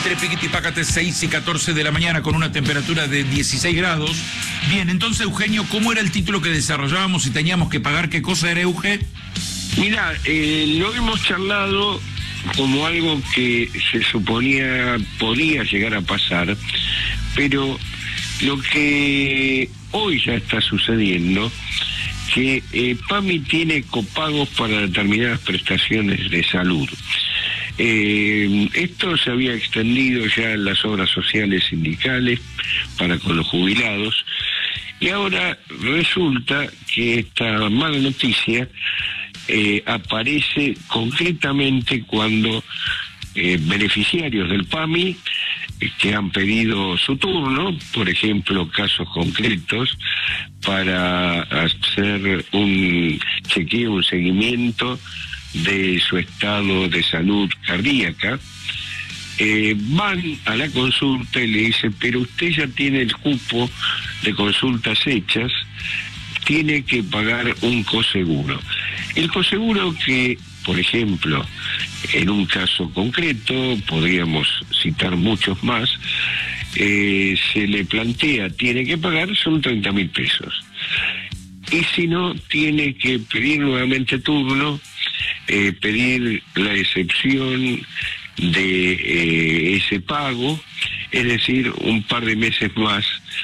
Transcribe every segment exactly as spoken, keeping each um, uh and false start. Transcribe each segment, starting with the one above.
Entre Piquiti y Pácate, seis y catorce de la mañana, con una temperatura de dieciséis grados. Bien, entonces, Eugenio, ¿cómo era el título que desarrollábamos y teníamos que pagar? ¿Qué cosa era, Euge? Mira, eh, lo hemos charlado como algo que se suponía podía llegar a pasar, pero lo que hoy ya está sucediendo, que eh, PAMI tiene copagos para determinadas prestaciones de salud. Eh, esto se había extendido ya en las obras sociales sindicales para con los jubilados, y ahora resulta que esta mala noticia eh, aparece concretamente cuando eh, beneficiarios del PAMI eh, que han pedido su turno, por ejemplo, casos concretos, para hacer un chequeo, un seguimiento de su estado de salud cardíaca, eh, van a la consulta y le dicen, pero usted ya tiene el cupo de consultas hechas, tiene que pagar un coseguro. El coseguro que, por ejemplo, en un caso concreto, podríamos citar muchos más, eh, se le plantea, tiene que pagar, son treinta mil pesos. Y si no, tiene que pedir nuevamente turno, eh, pedir la excepción de eh, ese pago, es decir, un par de meses más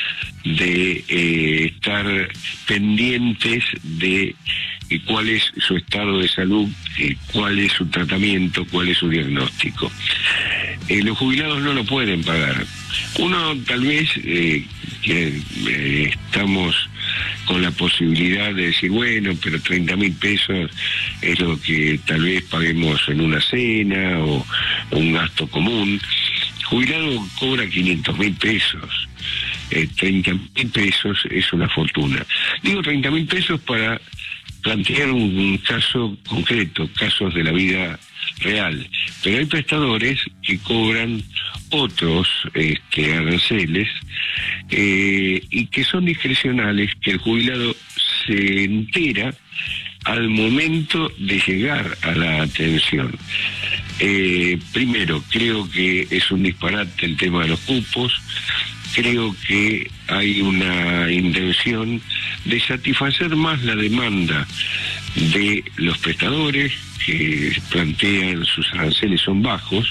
de eh, estar pendientes de eh, cuál es su estado de salud, eh, cuál es su tratamiento, cuál es su diagnóstico. Eh, los jubilados no lo pueden pagar. Uno tal vez eh, que eh, estamos con la posibilidad de decir, bueno, pero treinta mil pesos es lo que tal vez paguemos en una cena o un gasto común. El jubilado cobra quinientos mil pesos. Eh, treinta mil pesos es una fortuna. Digo treinta mil pesos para plantear un, un caso concreto, casos de la vida real. Pero hay prestadores que cobran otros este, aranceles eh, y que son discrecionales, que el jubilado se entera al momento de llegar a la atención. Eh, primero, creo que es un disparate el tema de los cupos. Creo que hay una intención de satisfacer más la demanda de los prestadores, que plantean sus aranceles son bajos,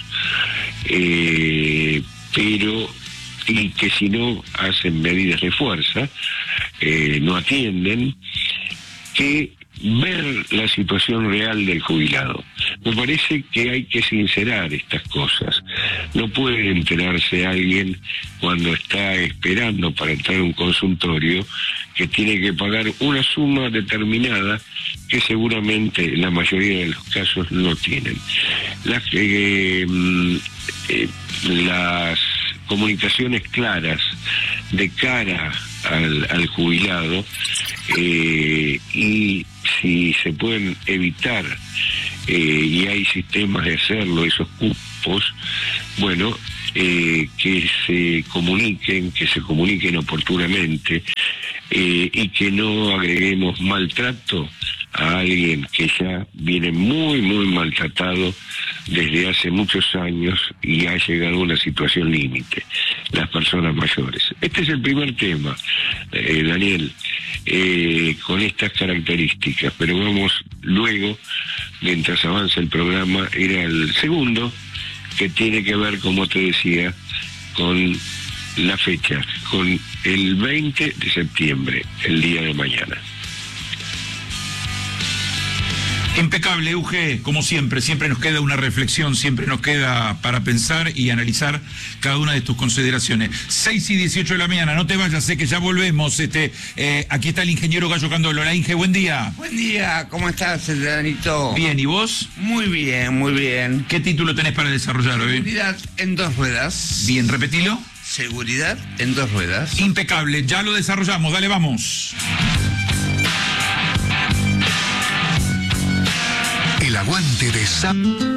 eh, pero y que si no hacen medidas de fuerza, eh, no atienden, que ver la situación real del jubilado. Me parece que hay que sincerar estas cosas. No puede enterarse alguien cuando está esperando para entrar a un consultorio que tiene que pagar una suma determinada que seguramente la mayoría de los casos no tienen. Las, eh, eh, las comunicaciones claras de cara al, al jubilado, eh, y si se pueden evitar eh, y hay sistemas de hacerlo, esos cupos, bueno, eh, que se comuniquen, que se comuniquen oportunamente, eh, y que no agreguemos maltrato a alguien que ya viene muy, muy maltratado desde hace muchos años y ha llegado a una situación límite, las personas mayores. Este es el primer tema, eh, Daniel, eh, con estas características, pero vamos luego, mientras avanza el programa, ir al segundo, que tiene que ver, como te decía, con la fecha, con el veinte de septiembre, el día de mañana. Impecable, Euge, como siempre, siempre nos queda una reflexión, siempre nos queda para pensar y analizar cada una de tus consideraciones. seis y dieciocho de la mañana, no te vayas, sé que ya volvemos. Este, eh, aquí está el ingeniero Gallo Candolo. Hola, Inge, buen día. Buen día, ¿cómo estás, Danito? Bien, ¿y vos? Muy bien, muy bien. ¿Qué título tenés para desarrollar hoy? Seguridad en dos ruedas. Bien, repetilo. Seguridad en dos ruedas. Impecable, ya lo desarrollamos, dale, vamos. El aguante de Sam.